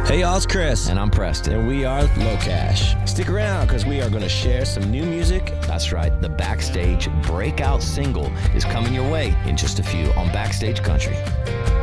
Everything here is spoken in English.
Hey y'all, it's Chris. And I'm Preston. And we are Low Cash. Stick around because we are going to share some new music. That's right. The Backstage breakout single is coming your way in just a few on Backstage Country.